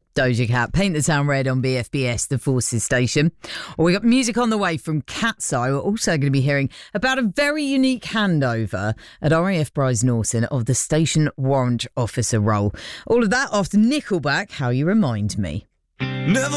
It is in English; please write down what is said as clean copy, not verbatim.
Doja Cat, Paint the Town Red on BFBS, the Forces station. Or we got music on the way from Catso. We're also going to be hearing about a very unique handover at RAF Bryce Norton of the station warrant officer role. All of that after Nickelback, How You Remind Me. Never